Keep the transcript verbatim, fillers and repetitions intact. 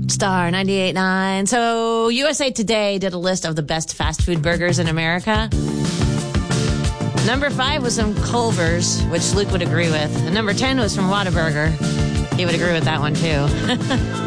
Star ninety-eight point nine. So U S A Today did a list of the best fast food burgers in America. Number five was from Culver's, which Luke would agree with. And number ten was from Whataburger. He would agree with that one, too.